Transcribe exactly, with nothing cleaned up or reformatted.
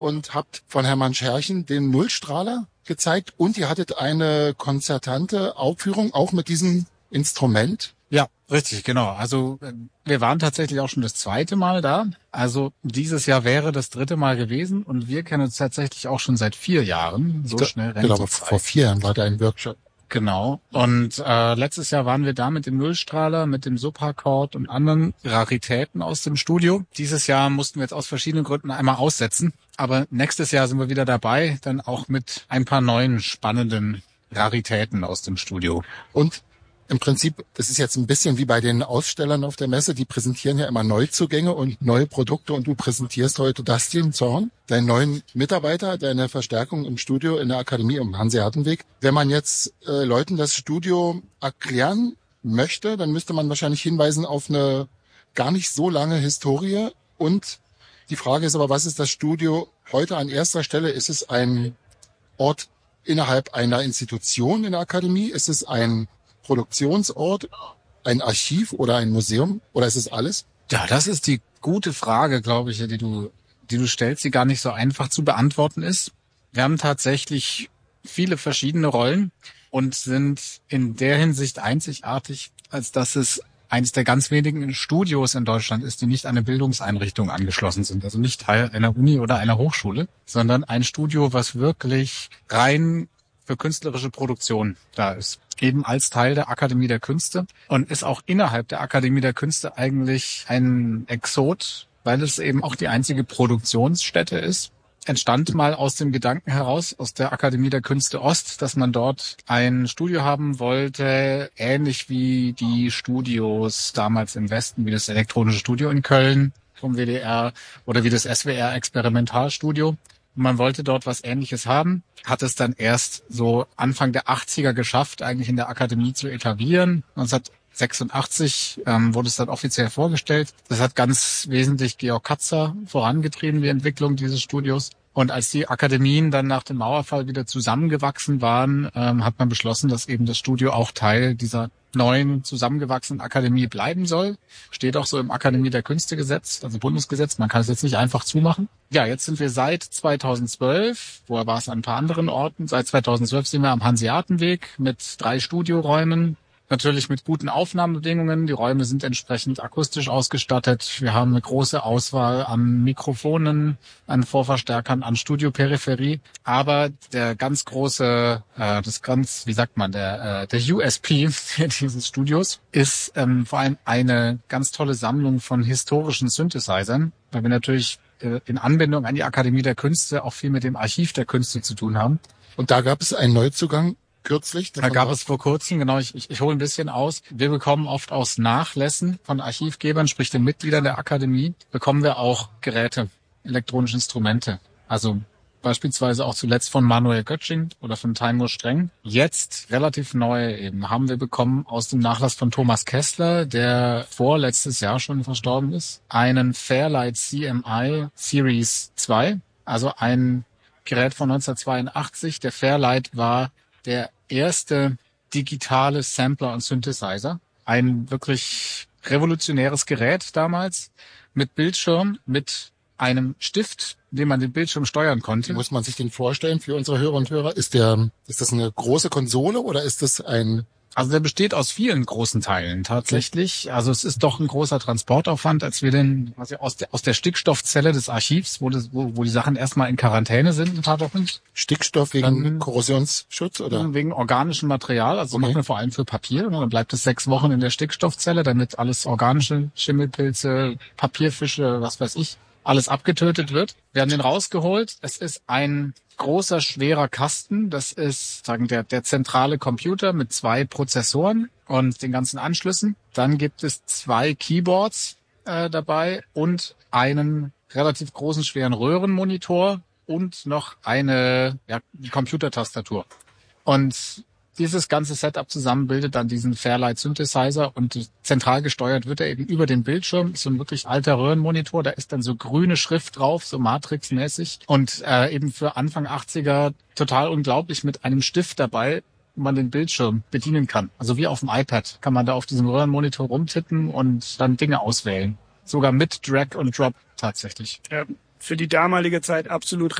und habt von Hermann Scherchen den Nullstrahler gezeigt und ihr hattet eine konzertante Aufführung auch mit diesem Instrument. Ja, richtig, genau. Also wir waren tatsächlich auch schon das zweite Mal da. Also dieses Jahr wäre das dritte Mal gewesen und wir kennen uns tatsächlich auch schon seit vier Jahren. So schnell rennt Genau, die vor Zeit. vier Jahren war da ein Workshop. Genau. Und äh, letztes Jahr waren wir da mit dem Nullstrahler, mit dem Superchord und anderen Raritäten aus dem Studio. Dieses Jahr mussten wir jetzt aus verschiedenen Gründen einmal aussetzen. Aber nächstes Jahr sind wir wieder dabei, dann auch mit ein paar neuen spannenden Raritäten aus dem Studio. Und im Prinzip, das ist jetzt ein bisschen wie bei den Ausstellern auf der Messe, die präsentieren ja immer Neuzugänge und neue Produkte und du präsentierst heute Dustin Zorn, deinen neuen Mitarbeiter, deine Verstärkung im Studio in der Akademie am Hanseatenweg. Wenn man jetzt äh, Leuten das Studio erklären möchte, dann müsste man wahrscheinlich hinweisen auf eine gar nicht so lange Historie und die Frage ist aber, was ist das Studio heute an erster Stelle? Ist es ein Ort innerhalb einer Institution in der Akademie? Ist es ein Produktionsort, ein Archiv oder ein Museum? Oder ist es alles? Ja, das ist die gute Frage, glaube ich, die du, die du stellst, die gar nicht so einfach zu beantworten ist. Wir haben tatsächlich viele verschiedene Rollen und sind in der Hinsicht einzigartig, als dass es eines der ganz wenigen Studios in Deutschland ist, die nicht an eine Bildungseinrichtung angeschlossen sind. Also nicht Teil einer Uni oder einer Hochschule, sondern ein Studio, was wirklich rein für künstlerische Produktion da ist. Eben als Teil der Akademie der Künste und ist auch innerhalb der Akademie der Künste eigentlich ein Exot, weil es eben auch die einzige Produktionsstätte ist. Entstand mal aus dem Gedanken heraus, aus der Akademie der Künste Ost, dass man dort ein Studio haben wollte, ähnlich wie die Studios damals im Westen, wie das Elektronische Studio in Köln vom W D R oder wie das S W R Experimentalstudio. Man wollte dort was Ähnliches haben, hat es dann erst so Anfang der achtziger geschafft, eigentlich in der Akademie zu etablieren. neunzehnhundertsechsundachtzig ähm, wurde es dann offiziell vorgestellt. Das hat ganz wesentlich Georg Katzer vorangetrieben, die Entwicklung dieses Studios. Und als die Akademien dann nach dem Mauerfall wieder zusammengewachsen waren, ähm, hat man beschlossen, dass eben das Studio auch Teil dieser neuen zusammengewachsenen Akademie bleiben soll. Steht auch so im Akademie der Künste Gesetz, also Bundesgesetz. Man kann es jetzt nicht einfach zumachen. Ja, jetzt sind wir seit zweitausendzwölf, vorher war es an ein paar anderen Orten, seit zweitausendzwölf sind wir am Hanseatenweg mit drei Studioräumen. Natürlich mit guten Aufnahmebedingungen. Die Räume sind entsprechend akustisch ausgestattet. Wir haben eine große Auswahl an Mikrofonen, an Vorverstärkern, an Studioperipherie. Aber der ganz große, äh, das ganz, wie sagt man, der, äh, der U S P dieses Studios ist ähm, vor allem eine ganz tolle Sammlung von historischen Synthesizern, weil wir natürlich äh, in Anbindung an die Akademie der Künste auch viel mit dem Archiv der Künste zu tun haben. Und da gab es einen Neuzugang. Kürzlich? Da gab es vor kurzem, genau, ich, ich, ich hole ein bisschen aus. Wir bekommen oft aus Nachlässen von Archivgebern, sprich den Mitgliedern der Akademie, bekommen wir auch Geräte, elektronische Instrumente. Also beispielsweise auch zuletzt von Manuel Götsching oder von Taimur Streng. Jetzt relativ neu eben haben wir bekommen aus dem Nachlass von Thomas Kessler, der vorletztes Jahr schon verstorben ist, einen Fairlight C M I Series zwei, also ein Gerät von neunzehnhundertzweiundachtzig. Der Fairlight war der erste digitale Sampler und Synthesizer. Ein wirklich revolutionäres Gerät damals mit Bildschirm, mit einem Stift, mit dem man den Bildschirm steuern konnte. Wie muss man sich den vorstellen für unsere Hörer und Hörer? Ist der, ist das eine große Konsole oder ist das ein... Also der besteht aus vielen großen Teilen tatsächlich. Okay. Also es ist doch ein großer Transportaufwand, als wir den quasi aus der aus der Stickstoffzelle des Archivs, wo das, wo, wo die Sachen erstmal in Quarantäne sind, ein paar Wochen. Stickstoff wegen dann, Korrosionsschutz oder? Wegen organischem Material. Also okay. Macht man vor allem für Papier. Dann bleibt es sechs Wochen in der Stickstoffzelle, damit alles organische Schimmelpilze, Papierfische, was weiß ich, alles abgetötet wird. Wir haben den rausgeholt. Es ist ein großer, schwerer Kasten. Das ist sagen der der zentrale Computer mit zwei Prozessoren und den ganzen Anschlüssen. Dann gibt es zwei Keyboards äh, dabei und einen relativ großen, schweren Röhrenmonitor und noch eine ja, Computertastatur. Und dieses ganze Setup zusammen bildet dann diesen Fairlight Synthesizer und zentral gesteuert wird er eben über den Bildschirm. So ein wirklich alter Röhrenmonitor, da ist dann so grüne Schrift drauf, so Matrix-mäßig. Und äh, eben für Anfang achtziger total unglaublich mit einem Stift dabei, wo man den Bildschirm bedienen kann. Also wie auf dem iPad kann man da auf diesem Röhrenmonitor rumtippen und dann Dinge auswählen. Sogar mit Drag und Drop tatsächlich. Ja, für die damalige Zeit absolut